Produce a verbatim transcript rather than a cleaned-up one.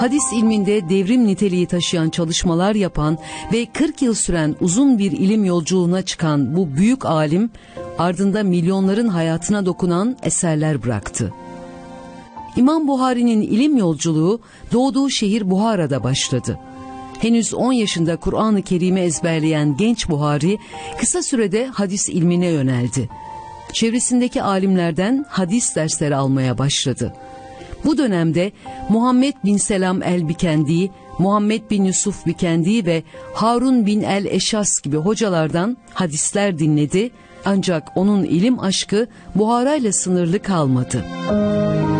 Hadis ilminde devrim niteliği taşıyan çalışmalar yapan ve kırk yıl süren uzun bir ilim yolculuğuna çıkan bu büyük alim, ardında milyonların hayatına dokunan eserler bıraktı. İmam Buhari'nin ilim yolculuğu doğduğu şehir Buhara'da başladı. Henüz on yaşında Kur'an-ı Kerim'i ezberleyen genç Buhari kısa sürede hadis ilmine yöneldi. Çevresindeki alimlerden hadis dersleri almaya başladı. Bu dönemde Muhammed bin Selam el-Bikendi, Muhammed bin Yusuf Bikendi ve Harun bin el-Eşas gibi hocalardan hadisler dinledi. Ancak onun ilim aşkı Buhara ile sınırlı kalmadı.